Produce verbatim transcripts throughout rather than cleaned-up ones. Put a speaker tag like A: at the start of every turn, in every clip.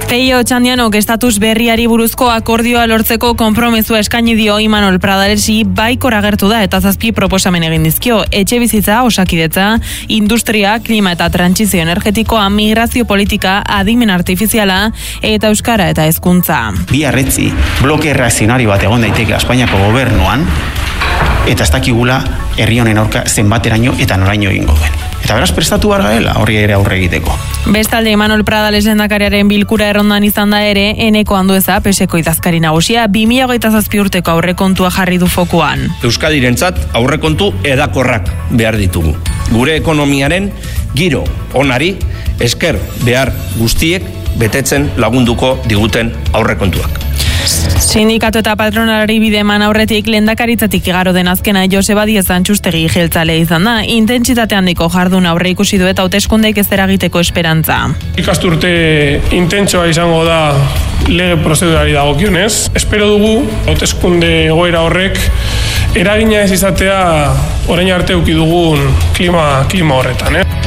A: Peio Otxandianok estatus berriari buruzko akordioa lortzeko konpromezua eskaini dio Imanol Pradalesi baikor agertu da eta zazpi proposamen egin dizkio. Etxe bizitza, osakidetza, industria, klima eta trantsizio energetikoa, migrazio politika, adimen artifiziala eta euskara eta hezkuntza.
B: Bi arretzi, bloke erreakzionari bat egon daiteke Espainiako gobernuan eta ez dakigula herri honen aurka zenbateraino eta noraino egingo duen. Eta beraz prestatu gara dela horri ere aurre egiteko.
A: Bestalde, Imanol Pradales lehendakariaren bilkura errondan izan da ere, Eneko Andueza, Peseko idazkari nagusia, bi mila hogeita zazpi urteko aurrekontua jarri du fokuan.
C: Euskadirentzat aurrekontu edakorrak behar ditugu. Gure ekonomiaren giro onari esker behar guztiek betetzen lagunduko diguten aurrekontuak.
A: Sindikatu eta patronalari bide eman aurretik lehendakaritzatik igaro den azkena Joseba Diez Antxustegi jeltzale izan da. Intentsitate handiko jardun aurre ikusi du eta hauteskundeek ez eragiteko esperantza.
D: Ikasturte intentsoa izango da lege prozedurari dagokionez. Espero dugu hauteskunde egoera horrek eragina ez izatea orain arte eduki dugun klima klima horretan, eh?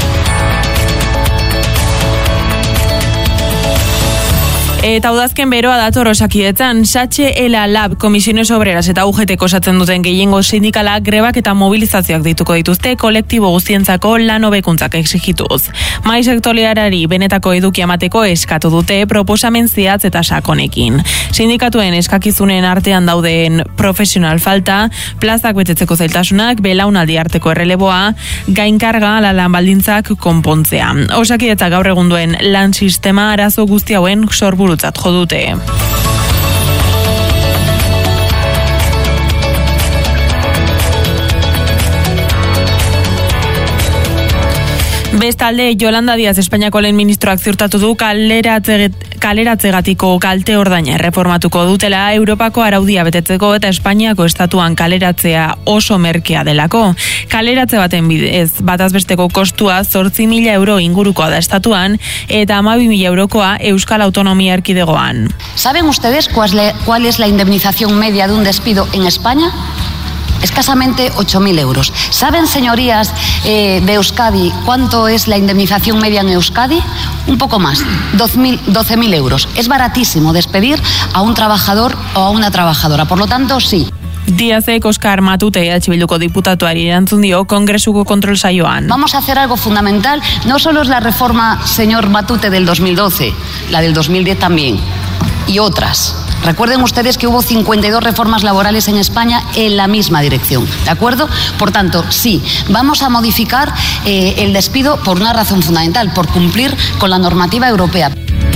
A: Eta udazken beroa dator osakidetzan, Satxe Ela Lab Komisiones Obreras eta U G T osatzen duten gehiengo sindikalak grebak eta mobilizazioak dituko dituzte kolektibo guztientzako lan hobekuntzak exigituz. Mai sektorialari benetako eduki emateko eskatu dute proposamen zehatz eta sakonekin. Sindikatuen eskakizunen artean dauden profesional falta, plazak betetzeko zailtasunak, belaunaldi arteko erreleboa, gainkarga ala lan baldintzak konpontzea. Osakidetza gaur egun duen lan sistema arazo guzti hauen sorburu jo dute. Bestalde, Yolanda Díaz Espainiako lehen ministroak ziurtatu du kaleratzegatiko kalte ordaina erreformatuko dutela Europako araudia betetzeko eta Espainiako estatuan kaleratzea oso merkea delako. Kaleratze baten bidez, batazbesteko kostua zortzi mila euro ingurukoa da estatuan eta hamabi mila eurokoa Euskal Autonomia Erkidegoan.
E: ¿Saben ustedes cuál es la indemnización media de un despido en España? Escasamente ocho mil euros. ¿Saben, señorías eh, de Euskadi, cuánto es la indemnización media en Euskadi? Un poco más, doce mil euros. Es baratísimo despedir a un trabajador o a una trabajadora. Por lo tanto, sí.
A: Díazek Oskar Matute E H Bilduko diputatuari erantzun dio Kongresuko kontrol saioan.
E: Vamos a hacer algo fundamental. No solo es la reforma, señor Matute, del dos mil doce, la del dos mil diez también, y otras. Recuerden ustedes que hubo cincuenta y dos reformas laborales en España en la misma dirección, ¿de acuerdo? Por tanto, sí, vamos a modificar eh, el despido por una razón fundamental, por cumplir con la normativa europea.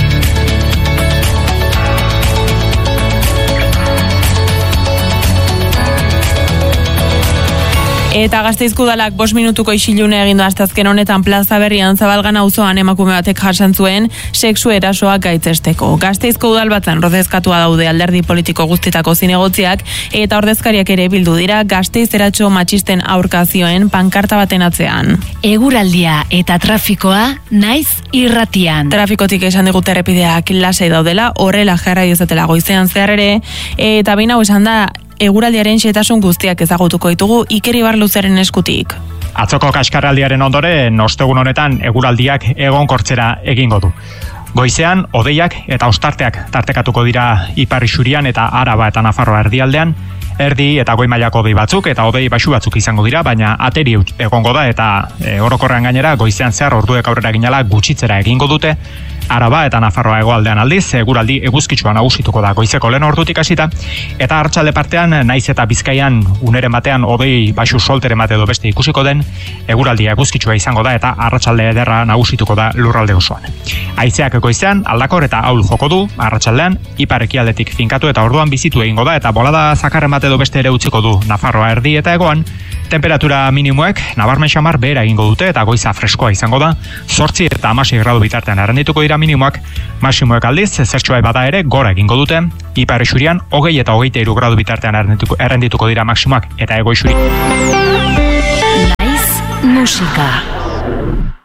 A: Eta Gasteizko udalak bost minutuko isilune egindu asteazken honetan Plaza Berrian Zabalgan auzoan emakume batek jasan zuen sexu erasoa gaitzesteko. Gasteizko udalbatzan rodezkatua daude alderdi politiko guztietako zinegotziak eta ordezkariak ere bildu dira Gasteiz eratxo matxisten aurka zioen pankarta baten atzean.
F: Eguraldia eta trafikoa naiz irratian.
A: Trafikotik esan digute errepideak lasai daudela, horrela jarrai dezatela goizean zehar ere, eta behin hau esan da eguraldiaren xehetasun guztiak ezagutuko ditugu Iker Ibarluzaren eskutik.
G: Atzoko kaskarraldiaren ondoren, ostegun honetan eguraldiak egonkortzera egingo du. Goizean, hodeiak eta ostarteak tartekatuko dira Ipar Isurian eta Araba eta Nafarroa erdialdean, erdi eta goi mailako hodei batzuk eta hodei baxu batzuk izango dira, baina ateri egongo da eta e, orokorrean gainera goizean zehar orduek aurrera ginala gutxitzera egingo dute. Araba eta Nafarroa hegoaldean aldiz, eguraldi eguzkitsua nagusituko da goizeko lehen ordutik hasita, eta arratsalde partean naiz eta Bizkaian uneren batean hodei baxu solteren bate edo beste ikusiko den, eguraldi eguzkitsua izango da eta arratsalde ederra nagusituko da lurralde osoan. Haizeak goizean aldakor eta ahul joko du, arratsaldean ipar ekialdetik finkatu eta orduan bizitu egingo da eta bolada zakarren bate edo beste ere utziko du Nafarroa erdi eta hegoan. Temperatura minimoek nabarmen xamar behera egingo dute eta goiza freskoa izango da, zortzi eta hamasei gradu bitartean errendituko dira minimoak, maximoek aldiz, zertxoa bada ere gora egingo dute, Ipar Isurian hogei eta hogeita hiru gradu bitartean errendituko, errendituko dira maximoak eta Hego Isuri.
F: Naiz musika.